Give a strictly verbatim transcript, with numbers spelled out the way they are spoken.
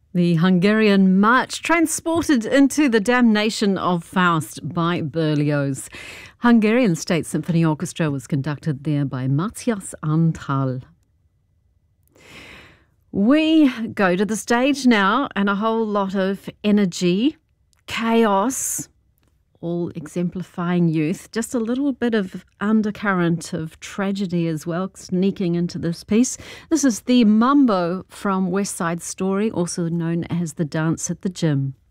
The Hungarian March transported into the damnation of Faust by Berlioz. Hungarian State Symphony Orchestra was conducted there by Matthias Antal. We go to the stage now, and a whole lot of energy, chaos, all exemplifying youth. Just a little bit of undercurrent of tragedy as well, sneaking into this piece. This is the Mambo from West Side Story, also known as The Dance at the Gym.